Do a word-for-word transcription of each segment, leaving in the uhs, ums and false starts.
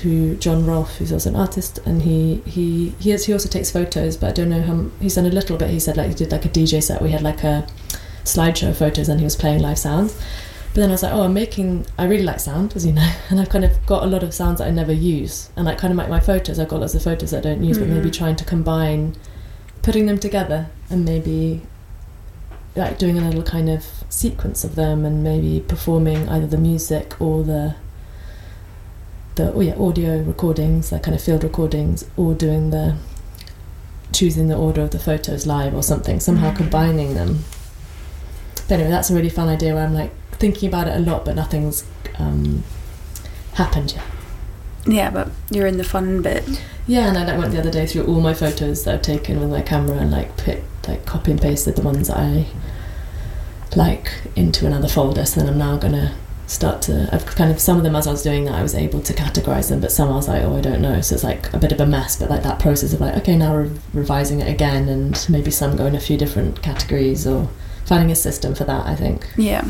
who John Rolfe, who's also an artist, and he he he, has, he also takes photos, but I don't know how he's done a little bit. He said like he did like a D J set. We had like a slideshow of photos, and he was playing live sounds. But then I was like, oh, I'm making. I really like sound, as you know, and I've kind of got a lot of sounds that I never use, and like kind of like my photos. I've got lots of photos that I don't use, mm-hmm. but maybe trying to combine, putting them together, and maybe like doing a little kind of sequence of them, and maybe performing either the music or the. the oh yeah audio recordings, like kind of field recordings, or doing the choosing the order of the photos live or something, somehow mm-hmm. combining them. But anyway, that's a really fun idea where I'm like thinking about it a lot, but nothing's um, happened yet. Yeah, but you're in the fun bit. Yeah, and I like went the other day through all my photos that I've taken with my camera and like put like copy and pasted the ones that I like into another folder. So then I'm now gonna start to, I've kind of, some of them as I was doing that I was able to categorize them, but some I was like, oh, I don't know, so it's like a bit of a mess. But like that process of like, okay, now re- revising it again, and maybe some go in a few different categories, or finding a system for that, I think. Yeah,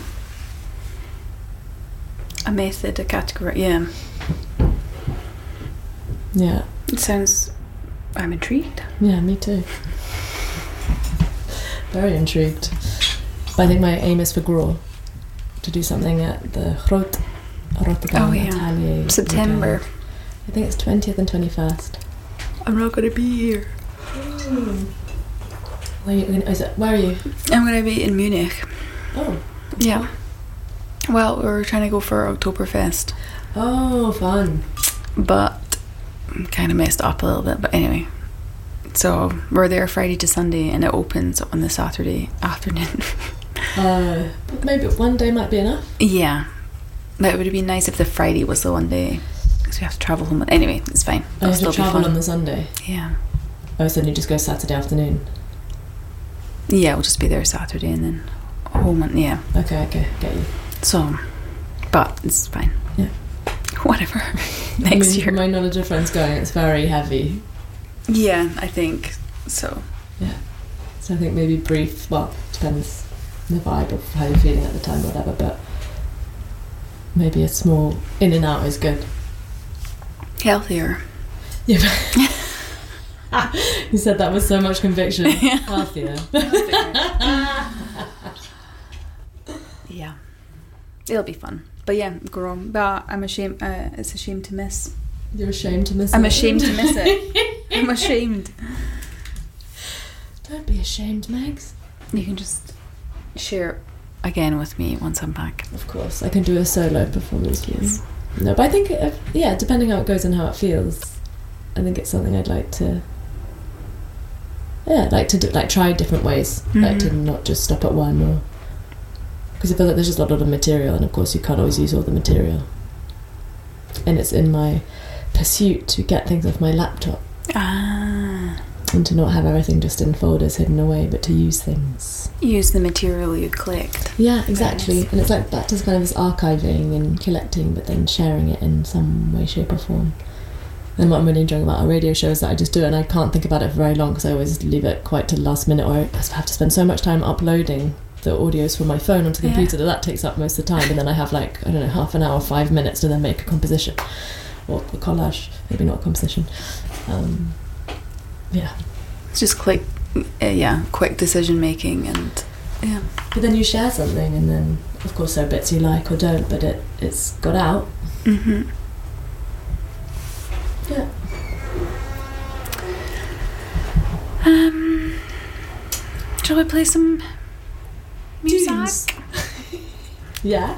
a method, a category. Yeah, yeah, it sounds, I'm intrigued. Yeah, me too, very intrigued. But I think my aim is for Grow to do something at the Groot Rotterdam oh, yeah. Atelier. September. Weekend. I think it's twentieth and twenty-first. I'm not going to be here. Mm. Where are you? Is it, where are you? I'm going to be in Munich. Oh. Yeah. Well, we're trying to go for Oktoberfest. Oh, fun. But I'm kind of messed up a little bit. But anyway. So we're there Friday to Sunday, and it opens on the Saturday afternoon. Uh, maybe one day might be enough. Yeah, but it would have been nice if the Friday was the one day, because we have to travel home. Anyway, it's fine. I have to travel on the Sunday. Yeah. Oh, so then you just go Saturday afternoon. Yeah, we'll just be there Saturday and then home. And yeah. Okay, okay, get you. So, but it's fine. Yeah. Whatever. Next I mean, year. My knowledge of friends going, it's very heavy. Yeah, I think so. Yeah. So I think maybe brief. Well, depends. The vibe of how you're feeling at the time or whatever, but maybe a small in and out is good. Healthier. Yeah. You said that with so much conviction. Yeah. Healthier. Yeah. It'll be fun. But yeah, girl, but I'm ashamed, uh, it's a shame to miss. You're ashamed to miss I'm it? I'm ashamed to miss it. I'm ashamed. Don't be ashamed, Megs. You can just share it again with me once I'm back. Of course, I can do a solo performance. Yes. No, but I think, uh, yeah, depending how it goes and how it feels, I think it's something I'd like to, yeah, like to do, like try different ways, mm-hmm. like to not just stop at one, or because I feel like there's just a lot of material, and of course you can't always use all the material. And it's in my pursuit to get things off my laptop. Ah. And to not have everything just in folders hidden away, but to use things. Use the material you collect. Yeah, exactly. Nice. And it's like back to kind of this archiving and collecting, but then sharing it in some way, shape or form. And what I'm really enjoying about our radio show is that I just do it and I can't think about it for very long, because I always leave it quite to the last minute, or I have to spend so much time uploading the audios from my phone onto the yeah. computer that that takes up most of the time, and then I have like, I don't know, half an hour, five minutes to then make a composition. Or a collage, maybe not a composition. Um, yeah. It's just quick, uh, yeah, quick decision making, and yeah. But then you share something, and then of course there are bits you like or don't, but it, it's got out. Mm-hmm. Yeah. Um, shall we play some music? Yeah.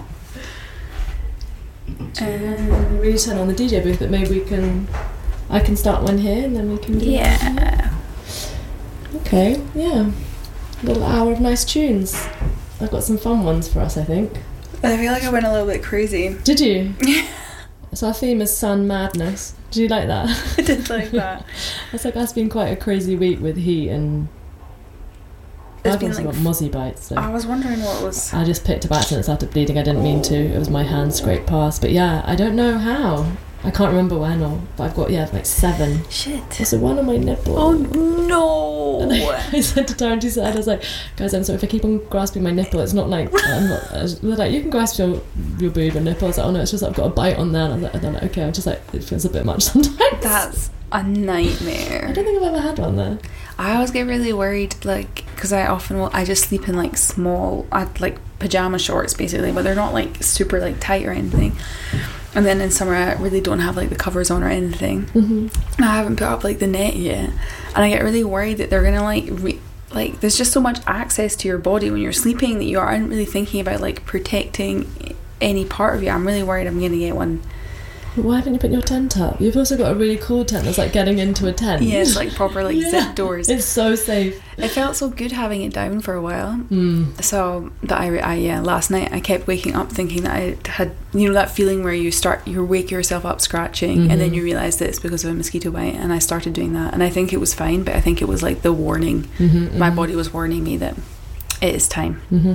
Um, we turn on the D J booth, but maybe we can. I can start one here, and then we can do. Yeah. Okay. Yeah. A little hour of nice tunes. I've got some fun ones for us, I think. I feel like I went a little bit crazy. Did you? So our theme is sun madness. Did you like that? I did like that. It's like that's been quite a crazy week with heat, and it's I've been also like got mozzie bites. So I was wondering what was. I just picked a back and it started bleeding. I didn't mean to. It was my hand scraped past. But yeah, I don't know how. I can't remember when, or but I've got yeah like seven. Shit. There's a one on my nipple. Oh no! And I, I said to Darren, she said, I was like, guys, I'm sorry if I keep on grasping my nipple. It's not like I'm not. I was, they're like, you can grasp your your boob and nipple. I was like, oh no, it's just I've got a bite on there. And I was like, I'm like, okay, I'm just like, it feels a bit much sometimes. That's a nightmare. I don't think I've ever had one there. I always get really worried, like, because I often will, I just sleep in like small, I like pajama shorts basically, but they're not like super like tight or anything. And then in summer I really don't have like the covers on or anything. Mm-hmm. And I haven't put up like the net yet, and I get really worried that they're gonna like re- like there's just so much access to your body when you're sleeping that you aren't really thinking about like protecting any part of you. I'm really worried I'm gonna get one. Why haven't you put your tent up? You've also got a really cool tent that's like getting into a tent. Yeah, it's like proper like yeah. zip doors. It's so safe. It felt so good having it down for a while. Mm. So that I, I yeah last night I kept waking up thinking that I had, you know, that feeling where you start you wake yourself up scratching, mm-hmm. and then you realise that it's because of a mosquito bite, and I started doing that, and I think it was fine, but I think it was like the warning. Mm-hmm, my mm-hmm. body was warning me that it is time. Mm-hmm.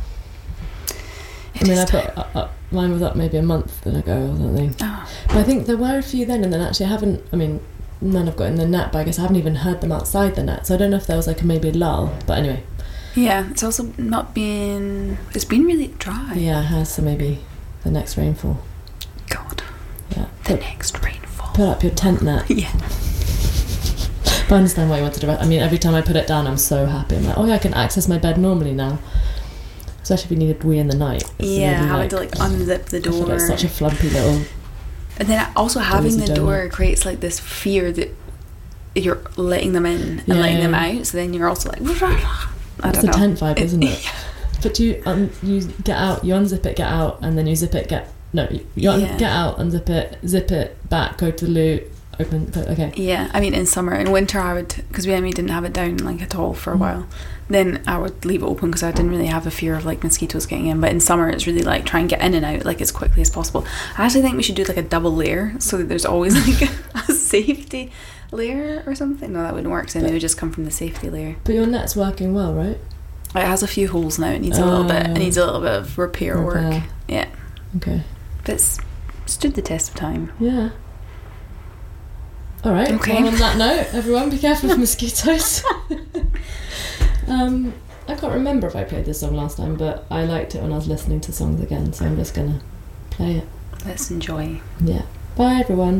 It I mean, is I time. put up, up, mine was up maybe a month ago or something. Oh. But I think there were a few then, and then actually I haven't. I mean, none I've got in the net, but I guess I haven't even heard them outside the net. So I don't know if there was like a maybe a lull. But anyway. Yeah, it's also not been. It's been really dry. Yeah, it has. So maybe the next rainfall. God. Yeah. The Put, next rainfall. put up your tent net. Yeah. But I understand why you wanted to. I mean, every time I put it down, I'm so happy. I'm like, oh yeah, I can access my bed normally now. Especially if you needed wee in the night. It's Yeah, really, having like, to like unzip the I feel door. like such a flumpy little. And then also having Dozy the door donut. creates like this fear that you're letting them in and Yeah, letting them yeah. out. So then you're also like, I It's don't the know. tent vibe, isn't it? Yeah. But you um, you get out, you unzip it, get out, and then you zip it, get no, you, you un- Yeah. get out, unzip it, zip it back, go to the loo, open. Go, okay. Yeah, I mean in summer, in winter I would, because we I mean, didn't have it down like at all for a Mm. while. Then I would leave it open because I didn't really have a fear of like mosquitoes getting in. But in summer it's really like try and get in and out like as quickly as possible. I actually think we should do like a double layer so that there's always like a safety layer or something. No, that wouldn't work. So then they would just come from the safety layer. But your net's working well, right? It has a few holes now. It needs a little bit. It needs a little bit of repair, Repair. work. Yeah, Okay. but it's stood the test of time. Yeah. All right. Okay. Well, on that note, everyone, be careful of mosquitoes. um, I can't remember if I played this song last time, but I liked it when I was listening to songs again, so I'm just gonna play it. Let's enjoy. Yeah. Bye, everyone.